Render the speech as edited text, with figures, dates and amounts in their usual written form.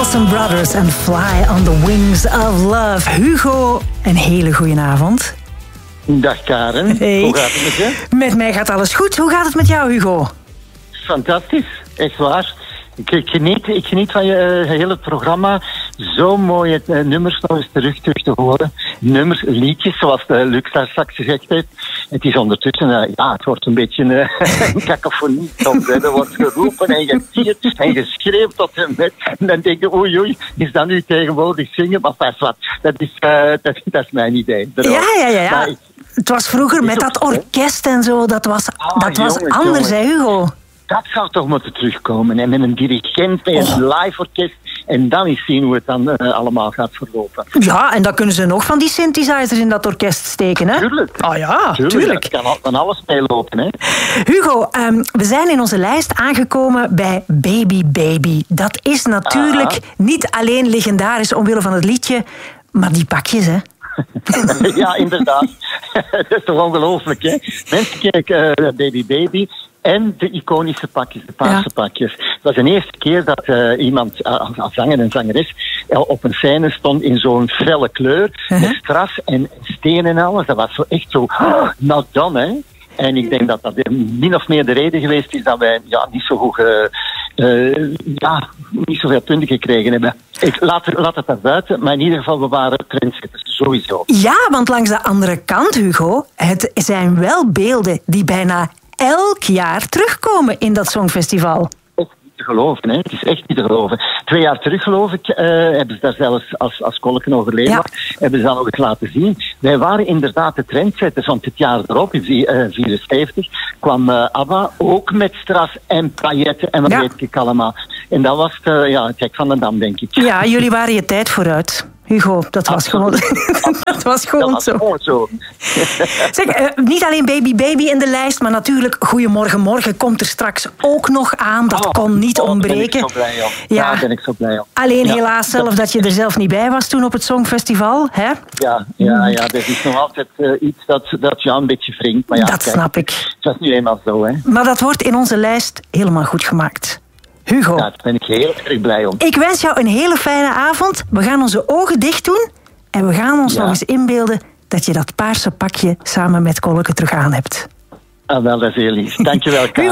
Olsen Brothers and Fly on the Wings of Love. Hugo, een hele goede avond. Dag Karen, Hey. Hoe gaat het met je? Met mij gaat alles goed. Hoe gaat het met jou, Hugo? Fantastisch, echt waar. Ik geniet van je hele programma. Zo mooie nummers nog eens terug te horen. Nummers, liedjes, zoals Luc daar straks gezegd heeft. Het is ondertussen, het wordt een beetje een cacophonie. Er wordt geroepen en getierd en geschreeuwd tot en met. En dan denk je, oei, is dat nu tegenwoordig zingen? Maar pas wat, dat is mijn idee. Ja. Maar Het was vroeger met dat orkest en zo. Dat was anders, hè, Hugo? Dat zou toch moeten terugkomen. En met een dirigent, met een live orkest. En dan eens zien hoe het dan allemaal gaat verlopen. Ja, en dan kunnen ze nog van die synthesizers in dat orkest steken, hè? Tuurlijk. Oh ja, tuurlijk. Dat kan van alles meelopen, hè. Hugo, we zijn in onze lijst aangekomen bij Baby Baby. Dat is natuurlijk niet alleen legendarisch omwille van het liedje, maar die pakjes, hè? Ja, inderdaad. Dat is toch ongelooflijk, hè? Mensen kijken Baby Baby en de iconische pakjes, de paarse pakjes. Het was de eerste keer dat iemand als zanger en zangeres op een scène stond in zo'n felle kleur, met stras en steen en alles. Dat was zo echt zo, nou dan, hè. En ik denk dat dat min of meer de reden geweest is dat wij niet zo goed... niet zoveel punten gekregen hebben. Laat het daar buiten, maar in ieder geval, we waren trendsetters, sowieso. Ja, want langs de andere kant, Hugo, het zijn wel beelden die bijna elk jaar terugkomen in dat Songfestival. Echt niet te geloven, hè? Het is echt niet te geloven. 2 jaar terug, geloof ik, hebben ze daar zelfs als Kolken overleden was, hebben ze dat nog eens laten zien. Wij waren inderdaad de trendsetters, want het jaar erop, in 1974, kwam ABBA ook met stras en pailletten en wat weet ik allemaal. En dat was het hek van de dam, denk ik. Ja, jullie waren je tijd vooruit. Hugo, dat was gewoon, dat was gewoon zo. Zeg, niet alleen Baby Baby in de lijst, maar natuurlijk Goedemorgen Morgen komt er straks ook nog aan. Dat kon niet ontbreken. Ben ik zo blij om. Ja, ben ik zo blij om. Alleen helaas zelf dat je er zelf niet bij was toen op het Songfestival, hè? Ja, dat is nog altijd iets dat jou een beetje wringt. Maar dat snap ik. Dat is nu eenmaal zo, hè. Maar dat wordt in onze lijst helemaal goed gemaakt. Hugo. Ja, daar ben ik heel erg blij om. Ik wens jou een hele fijne avond. We gaan onze ogen dicht doen en we gaan ons nog eens inbeelden dat je dat paarse pakje samen met Kolke terug aan hebt. Wel, dat is heel lief. Dankjewel, Karin.